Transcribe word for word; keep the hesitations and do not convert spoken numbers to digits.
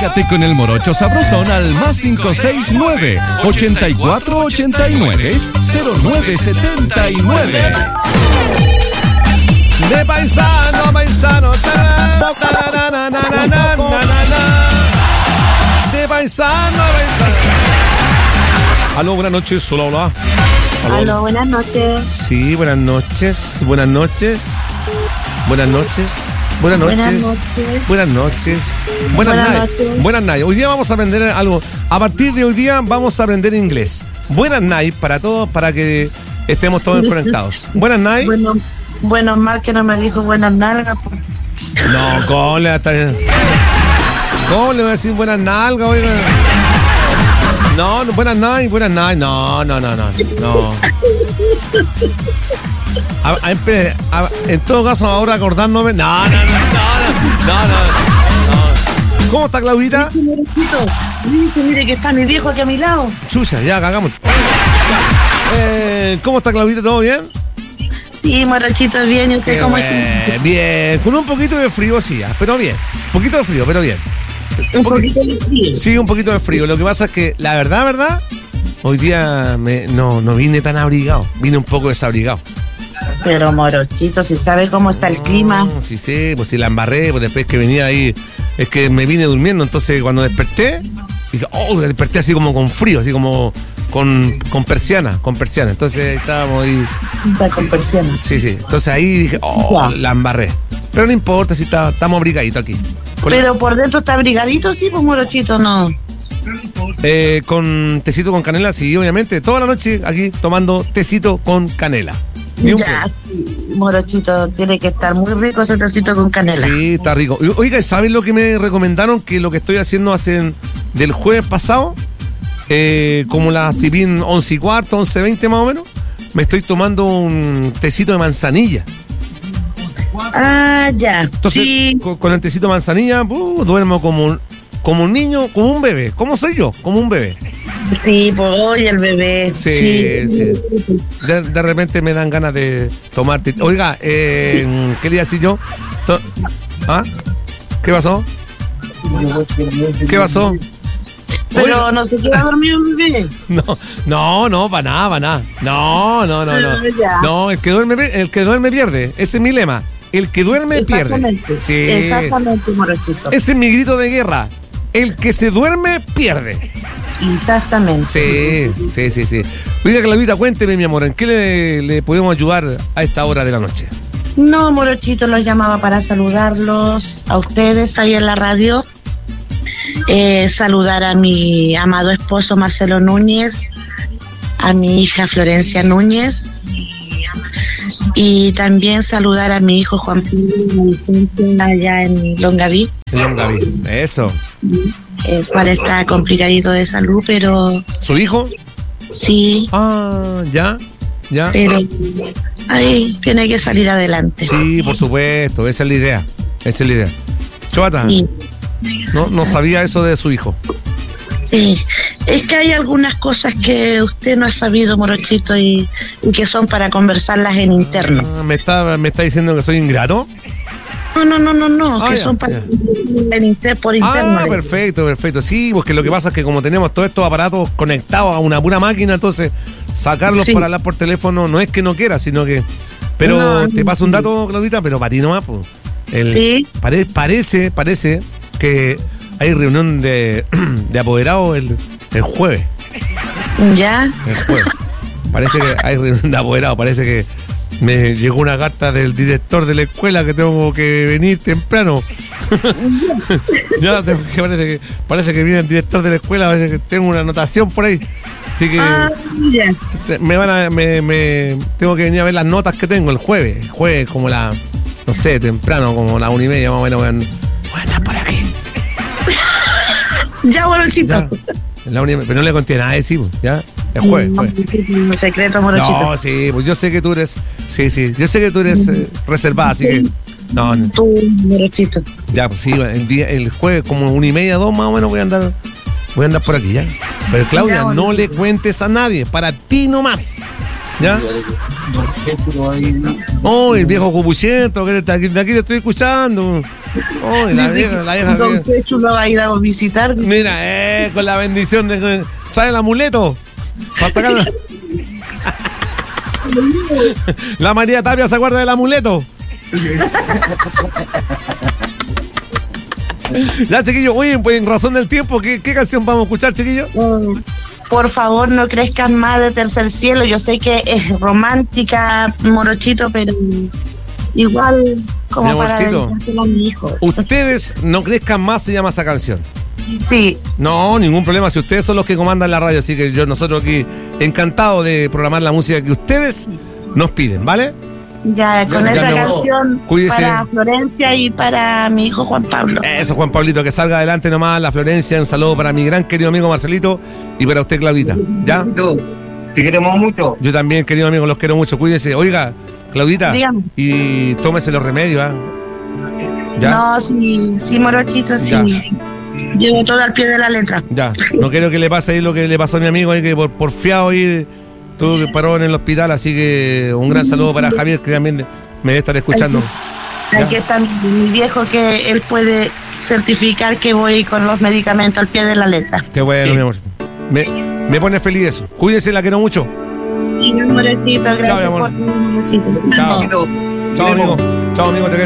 Comunícate con el Morocho Sabrosón al más cinco seis nueve, ochenta y cuatro ochenta y nueve, cero nueve setenta y nueve. De paisano a paisano. De paisano a paisano. Aló, buenas noches. Hola, hola. Aló. Aló, buenas noches. Sí, buenas noches. Buenas noches. Buenas noches. Buenas noches. Buenas noches. Buenas noches. Buenas, Buenas night. noches. Buenas night. Hoy día vamos a aprender algo. A partir de hoy día vamos a aprender inglés. Buenas night para todos, para que estemos todos conectados. Buenas night. Bueno, bueno, mal que no me dijo buenas nalgas. No, ¿cómo le va a estar... ¿Cómo le voy a decir buenas nalgas, oiga? No, no, buenas night, buenas night. No, no, no, no. No. A, a, a, en todo caso, ahora acordándome. No, no, no, no, no, no, no. ¿Cómo está, Claudita? Mire, mire que está mi viejo aquí a mi lado. Chucha, ya, cagamos. Eh, ¿Cómo está, Claudita? ¿Todo bien? Sí, Morochito, bien. ¿Y usted Qué cómo bien, está? bien, con un poquito de frío, sí, pero bien. Un poquito de frío, pero bien. Un poquito de frío. Sí, un poquito de frío. Lo que pasa es que, la verdad, verdad, hoy día me, no, no vine tan abrigado. Vine un poco desabrigado. Pero Morochito, si sabe cómo está el clima. No, sí, sí, pues si la embarré, pues después que venía ahí, es que me vine durmiendo, entonces cuando desperté, dije, oh, desperté así como con frío, así como con, con persiana, con persiana. Entonces estábamos ahí. Está con persiana. Sí, sí. Entonces ahí dije, oh, Ya. la embarré. Pero no importa si está, estamos abrigaditos aquí. Con la- Pero por dentro está abrigadito, sí, pues Morochito, no. Eh, con tecito con canela, sí, obviamente. Toda la noche aquí tomando tecito con canela. Ni un Ya, pelo. sí, Morochito, tiene que estar muy rico ese tecito con canela. Sí, está rico. Y, Oiga, ¿saben lo que me recomendaron? Que lo que estoy haciendo hace del jueves pasado, eh, como las tipín once y cuarto, once veinte más o menos, me estoy tomando un tecito de manzanilla. Ah, ya. Entonces, Sí, con, con el tecito de manzanilla, uh, duermo como un, como un niño, como un bebé. ¿Cómo soy yo? Como un bebé. sí, pues hoy el bebé. Sí, sí. De, de repente me dan ganas de tomar. te- Oiga, eh, ¿qué le iba a decir yo? To- ¿Ah? ¿Qué pasó? ¿Qué pasó? Pero Oiga, no se queda dormido el bebé. no, no, no, para nada, para nada. No, no, no, no. Ah, ya. No, el que duerme, el que duerme pierde. Ese es mi lema. El que duerme pierde. Exactamente. Sí. Exactamente, Morochito. Ese es mi grito de guerra. El que se duerme pierde. Exactamente. Sí, sí, sí, sí. Oiga, Claudita, cuénteme, mi amor, ¿en qué le, le podemos ayudar a esta hora de la noche? No, Morochito, los llamaba para saludarlos a ustedes ahí en la radio. Eh, saludar a mi amado esposo Marcelo Núñez, a mi hija Florencia Núñez y también saludar a mi hijo Juan Pablo allá en Longaví, Señor Gaby. Eso. el cual está complicadito de salud, pero ¿Su hijo? sí, Ah, ya, ya. pero ahí tiene que salir adelante. Sí, por supuesto, esa es la idea. Esa es la idea. Chota, Y, no, no sabía eso de su hijo. sí, es que hay algunas cosas que usted no ha sabido, Morochito, y, y que son para conversarlas en interno. Ah, ¿me, está, ¿Me está diciendo que soy ingrato? No, no, no, no, no, Ah, que ya, son para ya. en inter- por interno. Ah, le- perfecto, perfecto. Sí, porque lo que pasa es que como tenemos todos estos aparatos conectados a una pura máquina, entonces sacarlos Sí. para hablar por teléfono no es que no quiera, sino que... Pero No, te no, paso un no. dato, Claudita, pero para ti nomás, pues. El- Sí. pare- parece, parece que hay reunión de, de apoderados el, el jueves. Ya, El jueves. Parece que hay reunión de apoderados, parece que me llegó una carta del director de la escuela que tengo que venir temprano. Ya, te- que parece que parece que viene el director de la escuela, parece que tengo una anotación por ahí. Así que ah, ya. te- me van a, me, me tengo que venir a ver las notas que tengo el jueves. El jueves como la, no sé, temprano, como la una y media más o menos voy a, voy a andar por aquí. Ya, Morochito. Ya. En la una y media, pero no le conté nada de sí, pues, ya. El jueves, No, jueves. un secreto, Morochito. No, sí, pues yo sé que tú eres, sí, sí, yo sé que tú eres eh, reservada, así que, no, no, Tú, Morochito. ya, pues sí, el día, el jueves como una y media, dos más o menos voy a andar, voy a andar por aquí, ya. Pero Claudia, Ya, bueno. no le cuentes a nadie, para ti nomás. ¿Ya? Oh, el viejo cupuchento, que de aquí te estoy escuchando. Oh, la vieja, la vieja. Don Chechu lo va a ir a visitar. Mira, eh, con la bendición de. Trae el amuleto. Para sacar la... la María Tapia se acuerda del amuleto. Ya, chiquillos, oye, pues en razón del tiempo, ¿qué, qué canción vamos a escuchar, chiquillos? Mm, por favor, no crezcan más de Tercer Cielo. Yo sé que es romántica, morochito, pero igual como Mi para amorcito, dedicársela a mi hijo. Ustedes no crezcan más, se llama esa canción. Sí, No, ningún problema, si ustedes son los que comandan la radio, así que yo nosotros aquí encantados de programar la música que ustedes nos piden, ¿vale? ya con Ya, esa mi amor. canción Cuídese. para Florencia y para mi hijo Juan Pablo. Eso, Juan Pablito, que salga adelante nomás, la Florencia, un saludo para mi gran querido amigo Marcelito y para usted, Claudita, ¿ya? Te queremos mucho. Yo también, querido amigo, los quiero mucho, cuídese. Oiga, Claudita, Dígame. y tómese los remedios, ¿ah? ¿Ya? No, sí, sí, morochito, sí. Ya. Llevo todo al pie de la letra. Ya, no quiero que le pase ahí lo que le pasó a mi amigo ahí, que por, por fiado ahí tuvo que paró en el hospital, así que un gran saludo para Javier, que también me debe estar escuchando. ¿Ya? Aquí está mi, mi viejo, que él puede certificar que voy con los medicamentos al pie de la letra. Qué bueno, mi amor. Me, me pone feliz eso. Cuídese, la quiero mucho. Y mi morochito, gracias Chao, mi amor. por tu morochito. Chao. Chao, amigo. Chao, amigo. Te quiero.